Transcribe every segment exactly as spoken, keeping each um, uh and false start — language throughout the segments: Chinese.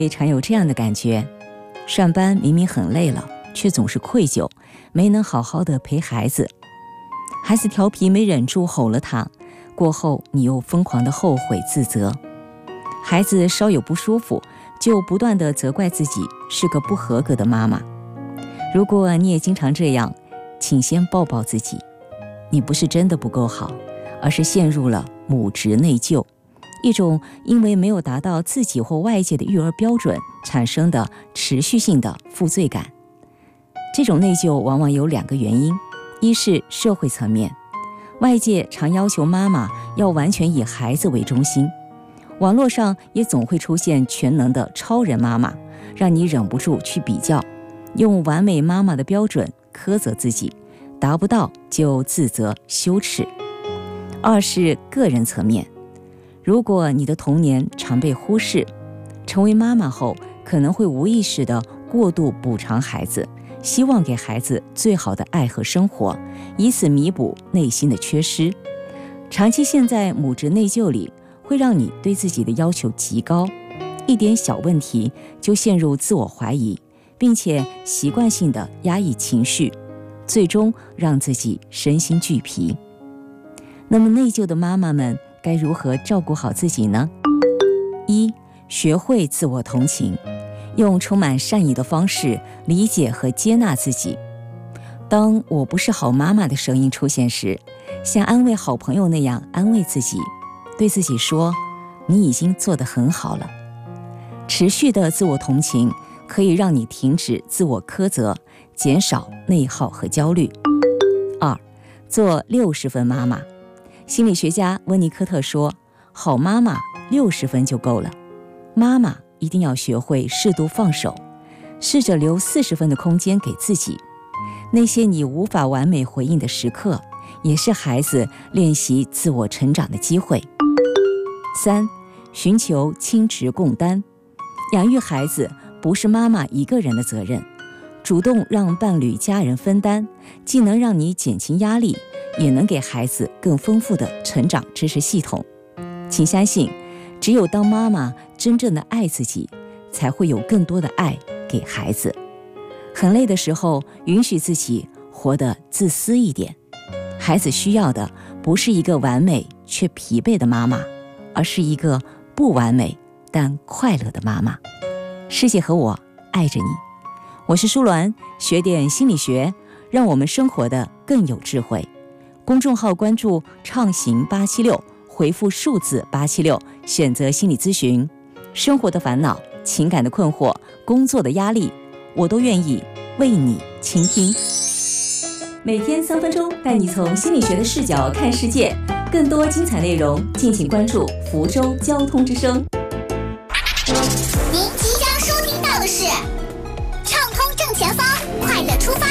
也常有这样的感觉，上班明明很累了，却总是愧疚，没能好好的陪孩子。孩子调皮没忍住吼了他，过后你又疯狂的后悔自责。孩子稍有不舒服，就不断的责怪自己是个不合格的妈妈。如果你也经常这样，请先抱抱自己，你不是真的不够好，而是陷入了母职内疚，一种因为没有达到自己或外界的育儿标准产生的持续性的负罪感。这种内疚往往有两个原因，一是社会层面，外界常要求妈妈要完全以孩子为中心，网络上也总会出现全能的超人妈妈，让你忍不住去比较，用完美妈妈的标准苛责自己，达不到就自责羞耻。二是个人层面，如果你的童年常被忽视，成为妈妈后可能会无意识地过度补偿孩子，希望给孩子最好的爱和生活，以此弥补内心的缺失。长期陷在母职内疚里，会让你对自己的要求极高，一点小问题就陷入自我怀疑，并且习惯性的压抑情绪，最终让自己身心俱疲。那么内疚的妈妈们该如何照顾好自己呢？一、学会自我同情，用充满善意的方式理解和接纳自己。当我不是好妈妈的声音出现时，像安慰好朋友那样安慰自己，对自己说，你已经做得很好了。持续的自我同情可以让你停止自我苛责，减少内耗和焦虑。二、做六十分妈妈。心理学家温尼科特说，好妈妈六十分就够了。妈妈一定要学会适度放手，试着留四十分的空间给自己。那些你无法完美回应的时刻，也是孩子练习自我成长的机会。三、寻求亲职共担。养育孩子不是妈妈一个人的责任，主动让伴侣家人分担，既能让你减轻压力，也能给孩子更丰富的成长知识系统。请相信，只有当妈妈真正的爱自己，才会有更多的爱给孩子。很累的时候，允许自己活得自私一点。孩子需要的不是一个完美却疲惫的妈妈，而是一个不完美但快乐的妈妈。世界和我爱着你。我是舒鸾，学点心理学，让我们生活的更有智慧。公众号关注畅行八七六，回复数字八七六，选择心理咨询。生活的烦恼、情感的困惑、工作的压力，我都愿意为你倾听。每天三分钟，带你从心理学的视角看世界。更多精彩内容，敬请关注福州交通之声。 您即将收听到的是畅通正前方，快乐出发。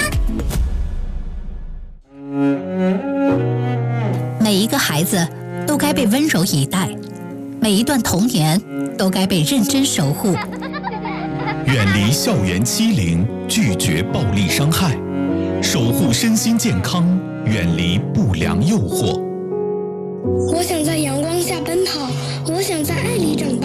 每一个孩子都该被温柔以待，每一段童年都该被认真守护。 远离校园欺凌，拒绝暴力伤害，守护身心健康，远离不良诱惑。 我想在阳光下奔跑，我想在爱里长大。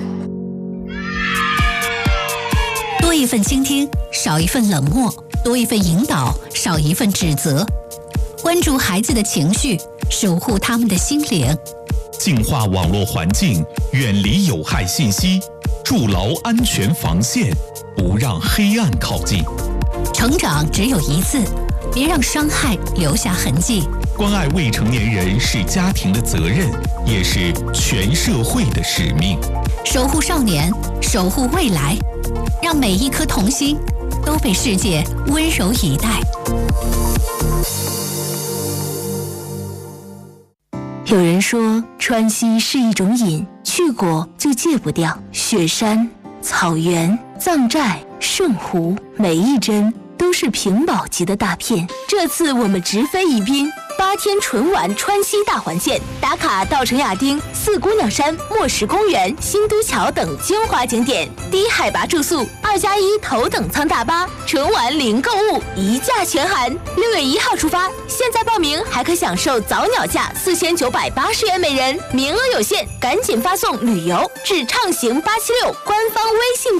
多一份倾听，少一份冷漠；多一份引导，少一份指责。关注孩子的情绪，守护他们的心灵。 净化网络环境，远离有害信息，筑牢安全防线，不让黑暗靠近。 成长只有一次，别让伤害留下痕迹。 关爱未成年人是家庭的责任，也是全社会的使命。 守护少年，守护未来，让每一颗童心都被世界温柔以待。 有人说，川西是一种瘾，去过就戒不掉。雪山、草原、藏寨、圣湖，每一帧都是屏保级的大片。这次我们直飞宜宾， 八天纯玩川西大环线，打卡稻城亚丁、四姑娘山、墨石公园、新都桥等精华景点，低海拔住宿，二加一头等舱大巴，纯玩零购物，一价全含。六月一号出发，现在报名还可享受早鸟价四千九百八十元每人，名额有限，赶紧发送旅游至畅行八七六官方微信。